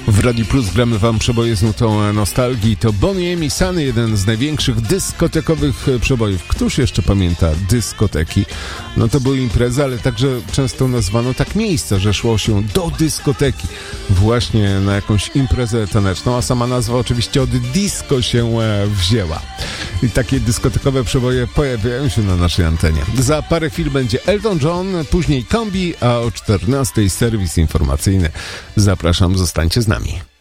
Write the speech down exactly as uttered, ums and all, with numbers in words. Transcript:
W Radiu Plus gramy wam przeboje z nutą nostalgii. To Boney M i Sunny, jeden z największych dyskotekowych przebojów. Któż jeszcze pamięta dyskoteki? No to były imprezy, ale także często nazwano tak miejsca, że szło się do dyskoteki. Właśnie na jakąś imprezę taneczną, a sama nazwa oczywiście od disco się wzięła. I takie dyskotekowe przeboje pojawiają się na naszej antenie. Za parę chwil będzie Elton John, później Kombi, a o czternastej serwis informacyjny. Zapraszam, zostańcie z nami.